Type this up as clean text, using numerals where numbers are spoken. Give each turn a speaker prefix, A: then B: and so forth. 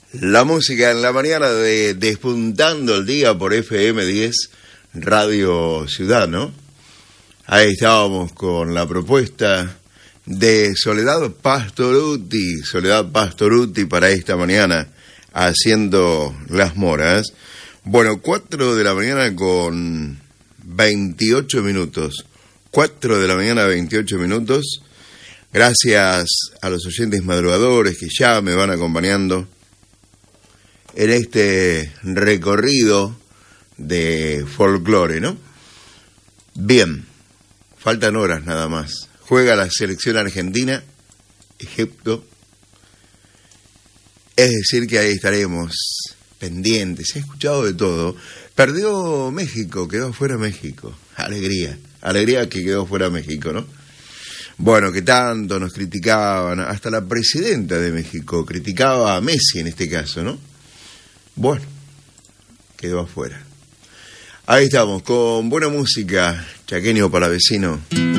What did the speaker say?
A: La música en la mañana de Despuntando el Día por FM10 Radio Ciudad, ¿no? Ahí estábamos con la propuesta de Soledad Pastorutti para esta mañana, haciendo las moras. Bueno, 4 de la mañana con 28 minutos. 4 de la mañana 28 minutos. Gracias a los oyentes madrugadores que ya me van acompañando en este recorrido de folclore, ¿no? Bien, faltan horas nada más. Juega la selección argentina, Egipto. Es decir que ahí estaremos pendientes. Se ha escuchado de todo. Perdió México, quedó fuera México. Alegría que quedó fuera México, ¿no? Bueno, que tanto nos criticaban, hasta la presidenta de México criticaba a Messi en este caso, ¿no? Bueno, quedó afuera. Ahí estamos, con buena música, Chaqueño para vecino.